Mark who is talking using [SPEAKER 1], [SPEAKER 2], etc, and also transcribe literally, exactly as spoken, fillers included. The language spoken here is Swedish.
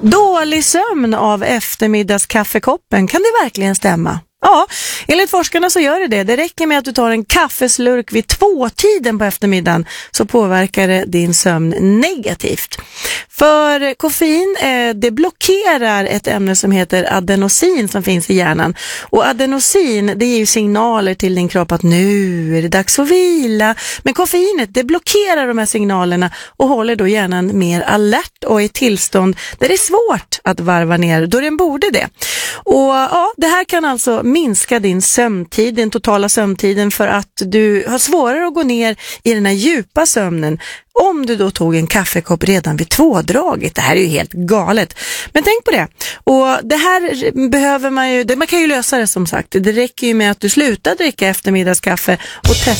[SPEAKER 1] Dålig sömn av eftermiddagskaffekoppen, kan det verkligen stämma? Ja, enligt forskarna så gör det det. Det räcker med att du tar en kaffeslurk vid tvåtiden på eftermiddagen så påverkar det din sömn negativt. För koffein, eh, det blockerar ett ämne som heter adenosin som finns i hjärnan. Och adenosin, det ger ju signaler till din kropp att nu är det dags att vila. Men koffeinet, det blockerar de här signalerna och håller då hjärnan mer alert och i tillstånd där det är svårt att varva ner då den borde det. Och ja, det här kan alltså minska din sömntid, din totala sömntiden, för att du har svårare att gå ner i den här djupa sömnen om du då tog en kaffekopp redan vid tvådraget. Det här är ju helt galet. Men tänk på det. Och det här behöver man ju, det, man kan ju lösa det som sagt. Det räcker ju med att du slutar dricka eftermiddagskaffe och testa